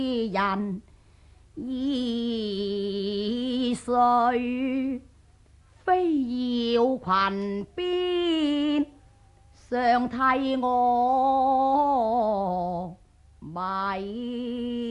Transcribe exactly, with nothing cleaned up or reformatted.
人易碎，非要裙邊上替我迷。